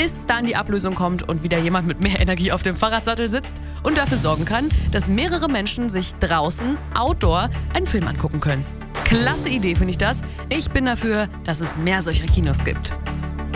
bis dann die Ablösung kommt und wieder jemand mit mehr Energie auf dem Fahrradsattel sitzt und dafür sorgen kann, dass mehrere Menschen sich draußen, outdoor, einen Film angucken können. Klasse Idee finde ich das. Ich bin dafür, dass es mehr solcher Kinos gibt.